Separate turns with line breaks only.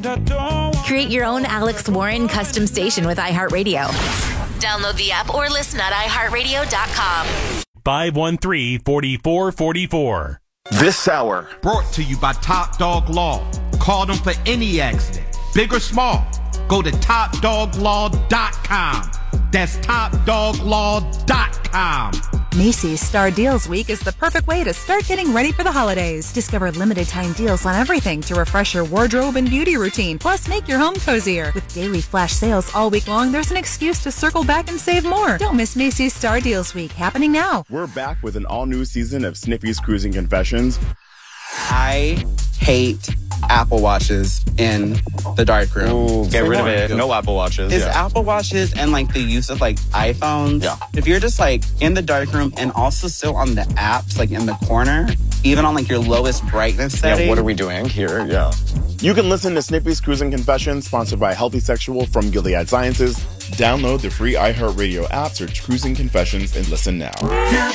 Create your own Alex Warren custom station with iHeartRadio. Download the app or listen at iHeartRadio.com.
513-4444.
This hour
brought to you by Top Dog Law. Call them for any accident, big or small. Go to TopDogLaw.com. That's TopDogLaw.com.
Macy's Star Deals Week is the perfect way to start getting ready for the holidays. Discover limited time deals on everything to refresh your wardrobe and beauty routine. Plus, make your home cozier. With daily flash sales all week long, there's an excuse to circle back and save more. Don't miss Macy's Star Deals Week, happening now.
we're back with an all-new season of Snippy's Cruising Confessions.
I hate Apple Watches in the darkroom.
Ooh, get rid of it. No Apple Watches.
It's Apple Watches and like the use of like iPhones.
Yeah.
If you're just like in the darkroom and also still on the apps, like in the corner, even on like your lowest brightness setting.
Yeah, what are we doing here? Yeah. You can listen to Snippy's Cruising Confessions, sponsored by Healthy Sexual from Gilead Sciences. Download the free iHeartRadio app, search Cruising Confessions, and listen now.